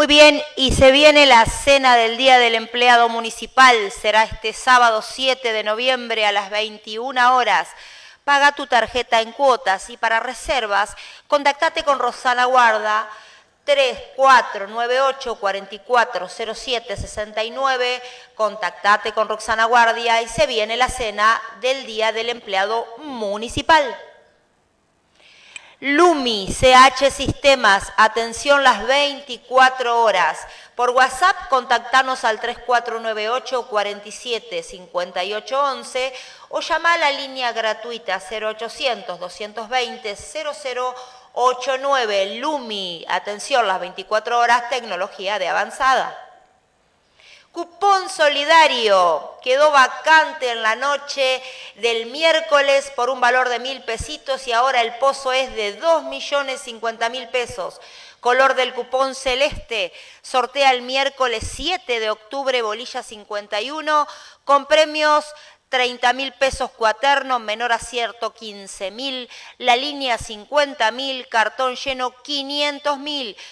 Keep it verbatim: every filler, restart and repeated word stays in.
Muy bien, y se viene la cena del Día del Empleado Municipal. Será este sábado siete de noviembre a las veintiuna horas. Paga tu tarjeta en cuotas y para reservas, contactate con Rosana Guarda, tres cuatro nueve ocho, cuatro cuatro cero siete, seis nueve. Contactate con Roxana Guardia y se viene la cena del Día del Empleado Municipal. Lumi, C H Sistemas, atención las veinticuatro horas. Por WhatsApp, contactanos al tres cuatro nueve ocho, cuatro siete, cinco ocho once o llama a la línea gratuita cero ochocientos, doscientos veinte, cero cero ochenta y nueve. Lumi, atención las veinticuatro horas, tecnología de avanzada. Cupón solidario, quedó vacante en la noche del miércoles por un valor de mil pesitos y ahora el pozo es de dos millones cincuenta mil pesos. Color del cupón celeste, sortea el miércoles siete de octubre, bolilla cincuenta y uno, con premios treinta mil pesos cuaterno, menor acierto quince mil, la línea cincuenta mil, cartón lleno quinientos mil.